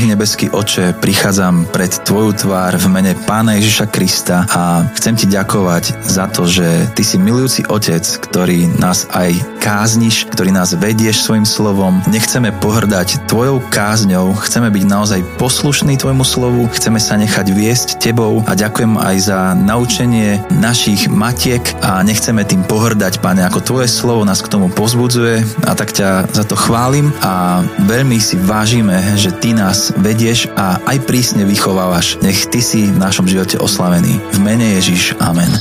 Drahý nebeský Otče, prichádzam pred Tvoju tvár v mene Pána Ježiša Krista a chcem Ti ďakovať za to, že Ty si milujúci Otec, ktorý nás aj kázniš, ktorý nás vedieš svojim slovom. Nechceme pohrdať Tvojou kázňou, chceme byť naozaj poslušní Tvojmu slovu, chceme sa nechať viesť Tebou a ďakujem aj za naučenie našich matiek a nechceme tým pohrdať, Pane, ako Tvoje slovo nás k tomu povzbudzuje a tak ťa za to chválim a veľmi si vážime, že Ty nás vedieš a aj prísne vychovávaš. Nech Ty si v našom živote oslavený. V mene Ježiš. Amen.